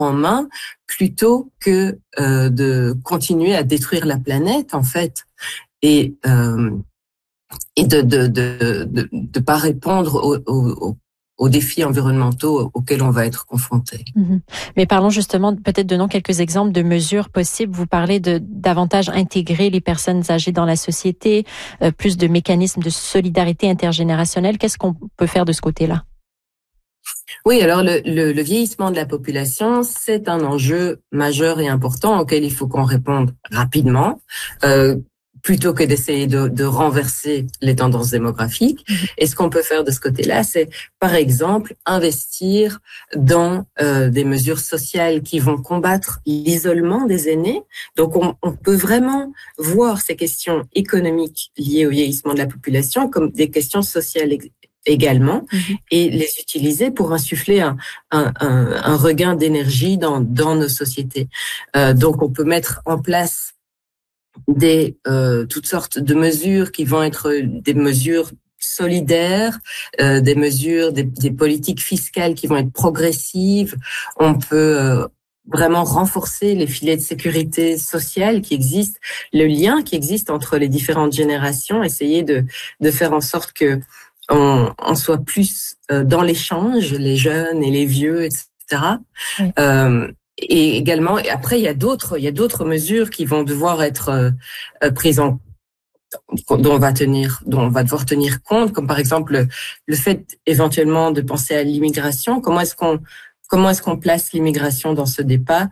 en main plutôt que de continuer à détruire la planète en fait et de pas répondre aux défis environnementaux auxquels on va être confronté. Mais parlons justement, peut-être donnons quelques exemples de mesures possibles. Vous parlez de davantage intégrer les personnes âgées dans la société, plus de mécanismes de solidarité intergénérationnelle. Qu'est-ce qu'on peut faire de ce côté-là? Oui, alors le vieillissement de la population, c'est un enjeu majeur et important auquel il faut qu'on réponde rapidement. Plutôt que d'essayer de renverser les tendances démographiques. Et ce qu'on peut faire de ce côté-là, c'est, par exemple, investir dans des mesures sociales qui vont combattre l'isolement des aînés. Donc, on peut vraiment voir ces questions économiques liées au vieillissement de la population comme des questions sociales également, et les utiliser pour insuffler un regain d'énergie dans nos sociétés. Donc, on peut mettre en place toutes sortes de mesures qui vont être des mesures solidaires, des mesures, des politiques fiscales qui vont être progressives. On peut vraiment renforcer les filets de sécurité sociale qui existent, le lien qui existe entre les différentes générations, essayer de faire en sorte que on soit plus dans l'échange, les jeunes et les vieux, etc. Oui. Et également, et après, il y a d'autres mesures qui vont devoir être prises dont on va devoir tenir compte, comme par exemple le fait éventuellement de penser à l'immigration. Comment est-ce qu'on place l'immigration dans ce débat?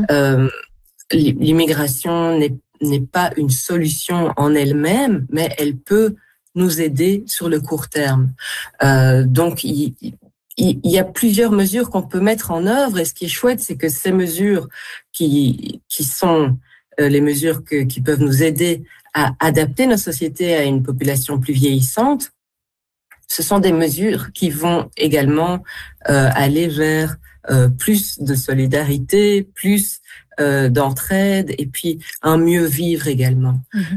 L'immigration n'est pas une solution en elle-même, mais elle peut nous aider sur le court terme. Donc, il y a plusieurs mesures qu'on peut mettre en œuvre, et ce qui est chouette, c'est que ces mesures qui sont les mesures qui peuvent nous aider à adapter nos sociétés à une population plus vieillissante, ce sont des mesures qui vont également aller vers plus de solidarité, plus d'entraide, et puis un mieux vivre également.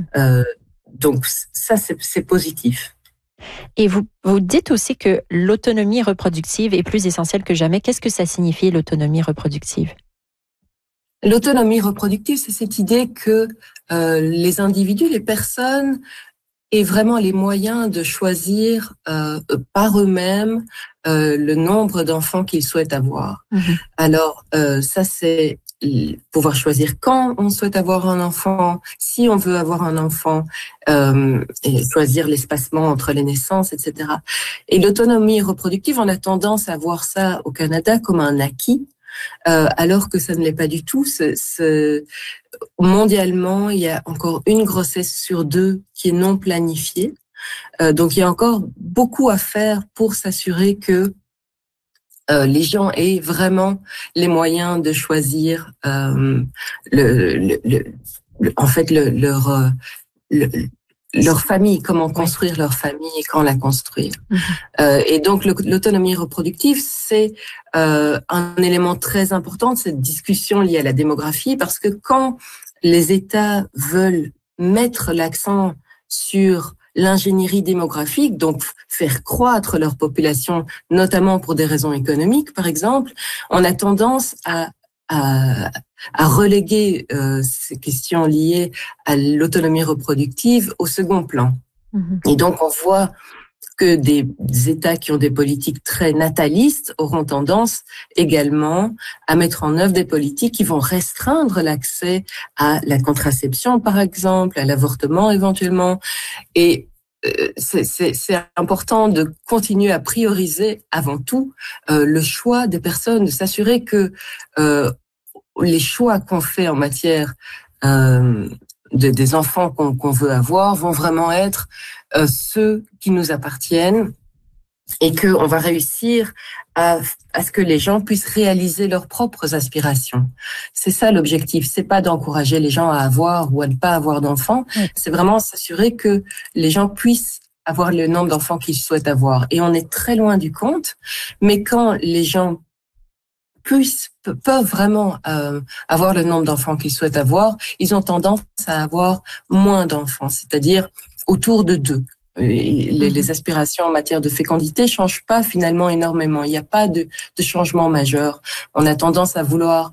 Donc ça, c'est positif. Et vous dites aussi que l'autonomie reproductive est plus essentielle que jamais. Qu'est-ce que ça signifie, l'autonomie reproductive? L'autonomie reproductive, c'est cette idée que les individus, les personnes aient vraiment les moyens de choisir par eux-mêmes le nombre d'enfants qu'ils souhaitent avoir. Alors, ça, c'est pouvoir choisir quand on souhaite avoir un enfant, si on veut avoir un enfant, et choisir l'espacement entre les naissances, etc. Et l'autonomie reproductive, on a tendance à voir ça au Canada comme un acquis, alors que ça ne l'est pas du tout. Mondialement, il y a encore une grossesse sur 2 qui est non planifiée. Donc, il y a encore beaucoup à faire pour s'assurer que les gens aient vraiment les moyens de choisir leur famille, comment construire leur famille et quand la construire. Et donc l'autonomie reproductive, c'est un élément très important de cette discussion liée à la démographie, parce que quand les États veulent mettre l'accent sur l'ingénierie démographique, donc faire croître leur population, notamment pour des raisons économiques, par exemple, on a tendance à reléguer ces questions liées à l'autonomie reproductive au second plan. Et donc, on voit que des États qui ont des politiques très natalistes auront tendance également à mettre en œuvre des politiques qui vont restreindre l'accès à la contraception, par exemple, à l'avortement éventuellement. Et c'est important de continuer à prioriser avant tout le choix des personnes, de s'assurer que les choix qu'on fait en matière des enfants qu'on veut avoir vont vraiment être ceux qui nous appartiennent, et qu'on va réussir à ce que les gens puissent réaliser leurs propres aspirations. C'est ça l'objectif. C'est pas d'encourager les gens à avoir ou à ne pas avoir d'enfants. C'est vraiment s'assurer que les gens puissent avoir le nombre d'enfants qu'ils souhaitent avoir. Et on est très loin du compte. Mais quand les gens peuvent vraiment avoir le nombre d'enfants qu'ils souhaitent avoir, ils ont tendance à avoir moins d'enfants, c'est-à-dire autour de 2. Les aspirations en matière de fécondité changent pas finalement énormément. Il n'y a pas de changement majeur. On a tendance à vouloir